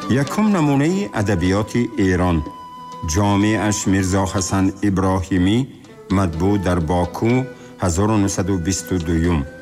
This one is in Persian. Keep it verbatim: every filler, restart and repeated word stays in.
یکم نمونه ادبیات ایران، جامعش میرزا حسن ابراهیمی، مطبوع در باکو هزار و نهصد و بیست و دو.